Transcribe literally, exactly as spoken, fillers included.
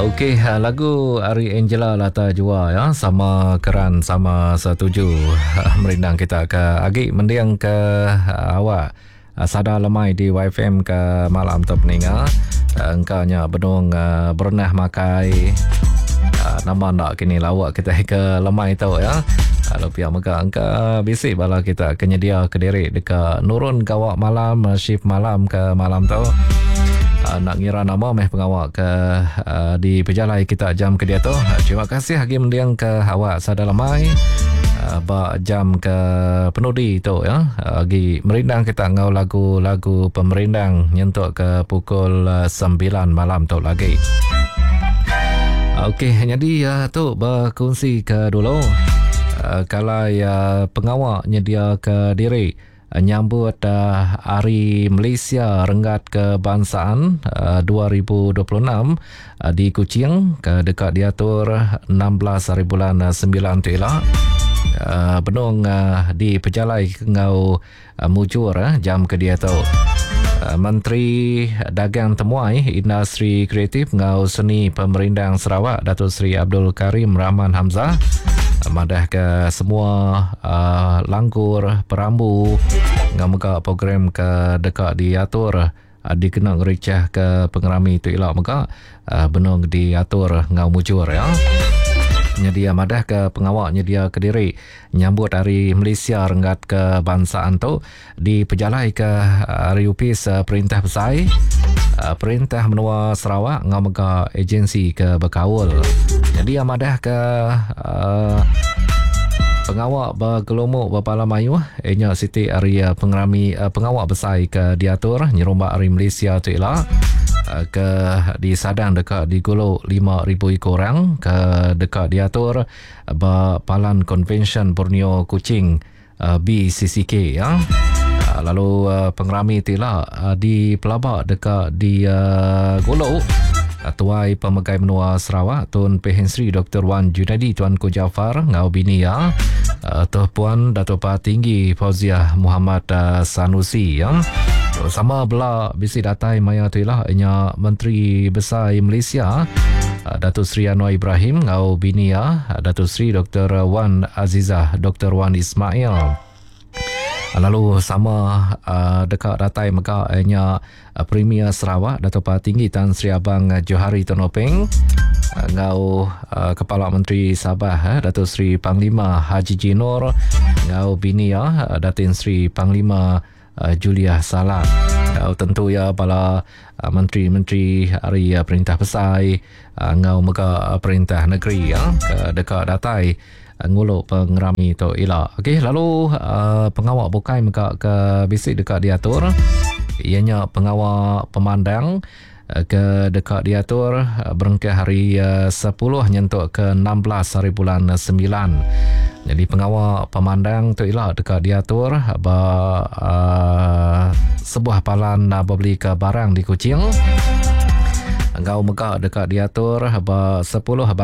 Okey, lagu Ari Angela Lata Jua ya, sama keran sama setuju. Merindang kita ke agi mendiang ke awak sada lemai di Y F M ke malam top ninga. Engkaunya benung berenah makai nama nak kini lawak kita ke lemai tau ya. Kalau pihak mega angka bisi bala kita kenyedia ke diri dekat nurun kawak malam shift malam ke malam tau. Uh, nak ngira nama meh pengawak ke uh, di pejalai kita jam ke dia tu. Uh, terima kasih lagi mendiang ke awak sadalamai uh, ba jam ke penudi tu ya. Uh, lagi merindang kita ngau lagu-lagu pemerindang nyentuk ke pukul uh, sembilan malam tu lagi. Uh, Okey, jadi uh, tu berkongsi ke dulu. Uh, kalau uh, pengawak nyedia ke diri nyambut uh, Hari Malaysia Renggat Kebangsaan uh, dua ribu dua puluh enam uh, di Kuching ke dekat diatur enam belas hari bulan sembilan tu ialah uh, benung uh, di pejalai ngau uh, mujur uh, jam ke dia tu. Uh, Menteri Dagang Temuai Industri Kreatif ngau seni pemerindang Sarawak Datuk Seri Abdul Karim Rahman Hamzah madah ke semua uh, langkur perambu ngamuka program ke dekat diatur uh, dikenang recah ke pengerami tu ilak muka uh, benung diatur ngau mujur ya. Nyedia madah ke pengawak nyedia ke diri nyambut Hari Malaysia Renggat Kebangsaan tu di pejalai ke Hari Upis uh, Perintah Besai uh, Perintah Menua Sarawak ngau muka agensi ke Bekawul. Jadi amadah ke uh, pengawak bergelumuk berpala mayu enya Siti Area pengerami uh, pengawak besar ke diatur nyerombak Hari Malaysia tu ialah uh, ke di Sadang dekat di Gulu lima ribu ekor orang ke dekat diatur uh, Palan Convention Borneo Kuching uh, B C C K ya. Uh, lalu uh, pengerami tu ialah uh, di Pelabak dekat di uh, Gulu Tuai Pemegai Menua Sarawak Tun Pehen Sri Doktor Wan Junadi Tuanku Jaafar ngau bini ya. Uh, Tuh Puan Datuk Pak Tinggi Fauziah Muhammad uh, Sanusi ya. Sama bela bisi datai maya tu ialah nya Menteri Besar Malaysia uh, Datuk Seri Anwar Ibrahim ngau bini ya. Datuk Seri Doktor Wan Azizah Doktor Wan Ismail. Lalu sama uh, dekat datai mega nya uh, Premier Sarawak Datuk Pak Tinggi Tan Sri Abang Johari Tonopeng uh, ngau uh, Kepala Menteri Sabah uh, Datuk Sri Panglima Haji Jinor ngau bini ya uh, Datin Sri Panglima uh, Julia Salat. Uh, tentu ya bala uh, menteri-menteri Hari uh, Perintah Besar uh, ngau mega uh, Perintah Negeri ya uh, dekat datai nguluk pengerami tu ila. Okey, lalu uh, pengawak bukai meka ke bisik dekat diatur ianya pengawak pemandang uh, ke dekat diatur uh, berengkah hari uh, sepuluh nyentuk ke enam belas hari bulan sembilan. Jadi pengawak pemandang tu ila dekat diatur ba uh, sebuah palan uh, berbeli ke barang di Kuching ngau meka dekat diatur ba sepuluh